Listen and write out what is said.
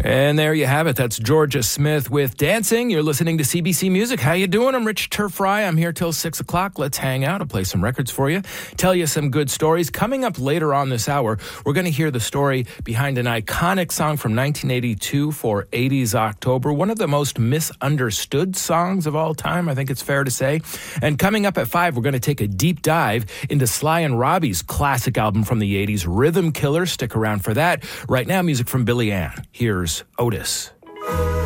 And there you have it. That's Georgia Smith with Dancing. You're listening to CBC Music. How you doing? I'm Rich Turfry. I'm here till 6 o'clock. Let's hang out. I'll play some records for you, tell you some good stories. Coming up later on this hour, we're going to hear the story behind an iconic song from 1982 for 80s October, one of the most misunderstood songs of all time, I think it's fair to say. And coming up at 5, we're going to take a deep dive into Sly and Robbie's classic album from the 80s, Rhythm Killer. Stick around for that. Right now, music from Billy Ann. Here's Otis.